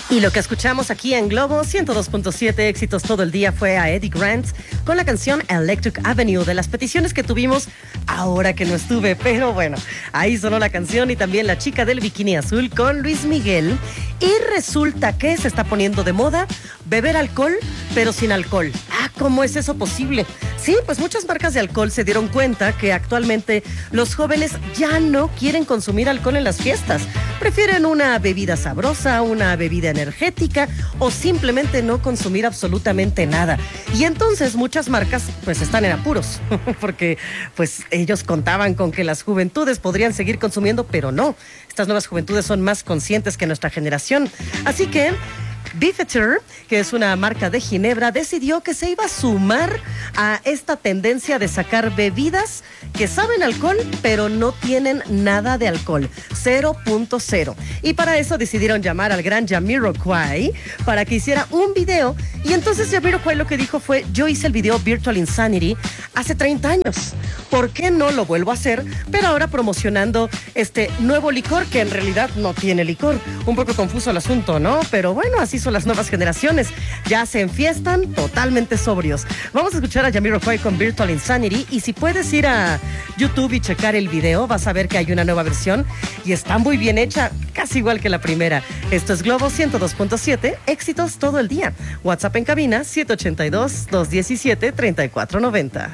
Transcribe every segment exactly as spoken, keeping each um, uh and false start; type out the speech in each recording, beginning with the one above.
Y lo que escuchamos aquí en Globo ciento dos punto siete, éxitos todo el día, fue a Eddie Grant con la canción Electric Avenue, de las peticiones que tuvimos ahora que no estuve. Pero bueno, ahí sonó la canción, y también La chica del bikini azul con Luis Miguel. Y resulta que se está poniendo de moda beber alcohol, pero sin alcohol. Ah, ¿cómo es eso posible? Sí, pues muchas marcas de alcohol se dieron cuenta que actualmente los jóvenes ya no quieren consumir alcohol en las fiestas. Prefieren una bebida sabrosa, una bebida energética, o simplemente no consumir absolutamente nada. Y entonces muchas marcas pues están en apuros, porque pues ellos contaban con que las juventudes podrían seguir consumiendo, pero no. Estas nuevas juventudes son más conscientes que nuestra generación. Así que Beefeater, que es una marca de Ginebra, decidió que se iba a sumar a esta tendencia de sacar bebidas que saben alcohol, pero no tienen nada de alcohol, cero punto cero. Y para eso decidieron llamar al gran Jamiroquai para que hiciera un video. Y entonces Jamiroquai lo que dijo fue: yo hice el video Virtual Insanity hace treinta años. ¿Por qué no lo vuelvo a hacer? Pero ahora promocionando este nuevo licor que en realidad no tiene licor. Un poco confuso el asunto, ¿no? Pero bueno, así son las nuevas generaciones. Ya se enfiestan totalmente sobrios. Vamos a escuchar a Jamiroquai con Virtual Insanity, y si puedes ir a YouTube y checar el video, vas a ver que hay una nueva versión y está muy bien hecha, casi igual que la primera. Esto es Globo ciento dos punto siete, éxitos todo el día. WhatsApp en cabina siete ocho dos, dos uno siete, tres cuatro nueve cero.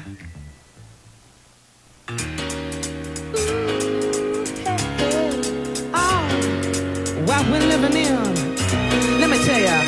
What we're living in